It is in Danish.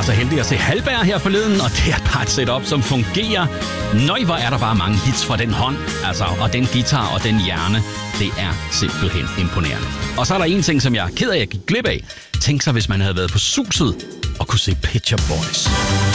så heldig at se Hallberg her forleden, og det er bare et setup, som fungerer. Nøj, hvor er der bare mange hits fra den hånd, altså, og den guitar og den hjerne. Det er simpelthen imponerende. Og så er der en ting, som jeg er ked af, at jeg gik glip af. Tænk sig, hvis man havde været på Suset og kunne se Pet Shop Boys.